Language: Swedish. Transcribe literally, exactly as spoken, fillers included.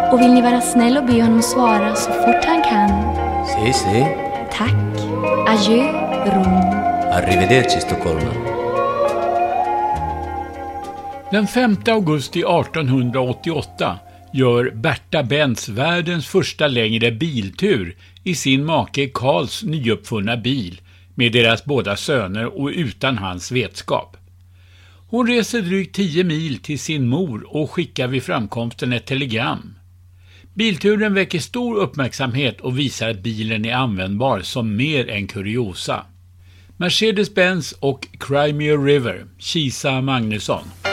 Och vill ni vara snäll och be honom svara så fort han kan? Si, si. Tack. Adjö, Rom. Arrivederci, Stockholm. Den femte augusti artonhundraåttioåtta gör Berta Benz världens första längre biltur i sin make Karls nyuppfunna bil med deras båda söner och utan hans vetskap. Hon reser drygt tio mil till sin mor och skickar vid framkomsten ett telegram. Bilturen väcker stor uppmärksamhet och visar att bilen är användbar som mer än kuriosa. Mercedes-Benz och Crimea River, Kisa Magnusson.